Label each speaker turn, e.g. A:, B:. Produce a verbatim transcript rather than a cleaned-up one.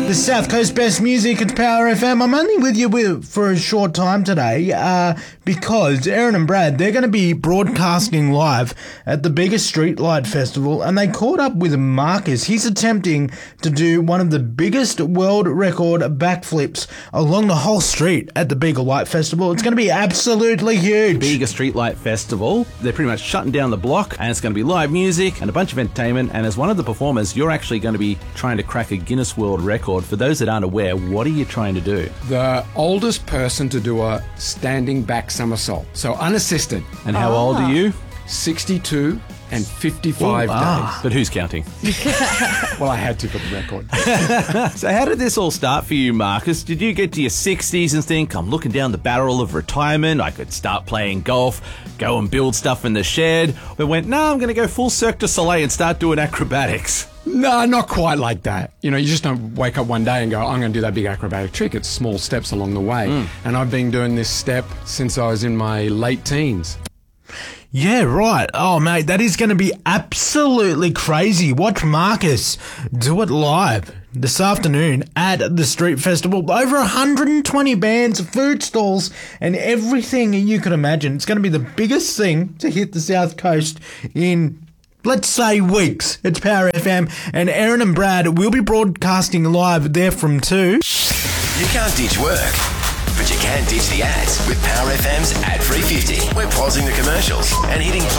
A: The South Coast Best Music at Power F M. I'm only with you with, for a short time today uh, because Aaron and Brad, they're going to be broadcasting live at the biggest streetlight festival, and they caught up with Marcus. He's attempting to do one of the biggest world record backflips along the whole street at the Beagle Light Festival. It's going to be absolutely huge.
B: Bega Streetlight Festival. They're pretty much shutting down the block, and it's going to be live music and a bunch of entertainment. And as one of the performers, you're actually going to be trying to crack a Guinness World Record. For those that aren't aware, what are you trying to do?
C: The oldest person to do a standing back somersault, so unassisted.
B: And how
A: Ah.
B: old are you?
C: sixty-two and fifty-five
B: Ooh,
C: days.
B: ah. But who's counting?
C: Well, I had to for the record.
B: So how did this all start for you, Marcus? Did you get to your sixties and think, I'm looking down the barrel of retirement, I could start playing golf, go and build stuff in the shed? But went, no, I'm going to go full Cirque du Soleil and start doing acrobatics.
C: No, not quite like that. You know, you just don't wake up one day and go, I'm going to do that big acrobatic trick. It's small steps along the way.
B: Mm.
C: And I've been doing this step since I was in my late teens.
A: Yeah, right. Oh, mate, that is going to be absolutely crazy. Watch Marcus do it live this afternoon at the Street Festival. Over one hundred twenty bands, food stalls, and everything you could imagine. It's going to be the biggest thing to hit the South Coast in, let's say, weeks. It's Power F M, and Aaron and Brad will be broadcasting live there from two.
D: You can't ditch work, but you can ditch the ads with Power F M's Ad three fifty. We're pausing the commercials and hitting play.